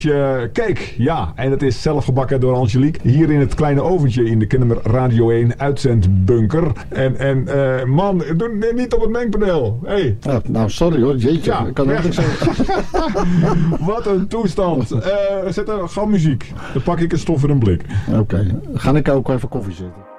Cake, ja, en het is zelf gebakken door Angelique. Hier in het kleine oventje in de Kennemer Radio 1 uitzendbunker. En man, doe niet op het mengpaneel. Hey. Ja, nou, sorry hoor, jeetje. Ja, ik kan ook niks zeggen. Wat een toestand. Zet er gauw muziek. Dan pak ik een stof in een blik. Oké, ga ik ook even koffie zetten.